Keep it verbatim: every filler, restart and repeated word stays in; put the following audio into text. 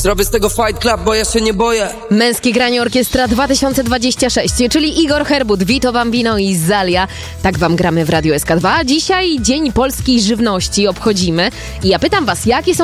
Zrobię z tego Fight Club, bo ja się nie boję. Męskie granie orkiestra dwa tysiące dwadzieścia sześć, czyli Igor Herbut, Vito Bambino i Zalia. Tak wam gramy w Radiu S K dwa. Dzisiaj Dzień Polskiej Żywności obchodzimy. I ja pytam was, jakie są